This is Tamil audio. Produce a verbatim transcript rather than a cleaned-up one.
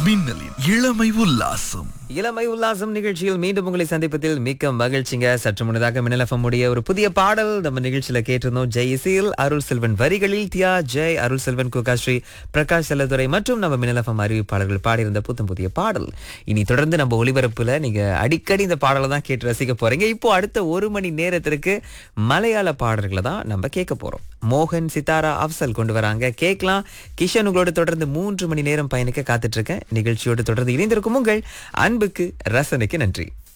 மின்னலின் இளமை உல்லாசம். இளமை உல்லாசம் நிகழ்ச்சியில் மீண்டும் உங்களை சந்திப்பதில் மிக்க மகிழ்ச்சிங்க. சற்று முன்னதாக மின்னல் எஃப்எம் உடைய ஒரு புதிய பாடல் நம்ம நிகழ்ச்சியில கேட்டிருந்தோம். ஜெய் இசையில் அருள் செல்வன் வரிகளில் தியா ஜெய், அருள் செல்வன், குகாஸ்ரீ, பிரகாஷ் செல்லதுரை மற்றும் நம்ம மின்னல் எஃப்எம் அறிவிப்பாளர்கள் பாடியிருந்த புத்தம் புதிய பாடல். இனி தொடர்ந்து நம்ம ஒளிபரப்புல நீங்க அடிக்கடி இந்த பாடலை தான் கேட்டு ரசிக்க போறீங்க. இப்போ அடுத்த ஒரு மணி நேரத்திற்கு மலையாள பாடல்களை தான் நம்ம கேட்க போறோம். மோகன், சித்தாரா, அப்சல் கொண்டு வராங்க, கேட்கலாம். கிஷன் உங்களோட தொடர்ந்து மூன்று மணி நேரம் பயணிக்க காத்துட்டு இருக்கேன். நிகழ்ச்சியோடு தொடர்ந்து இணைந்திருக்கும் உங்கள் அன்புக்கு, ரசனைக்கு நன்றி.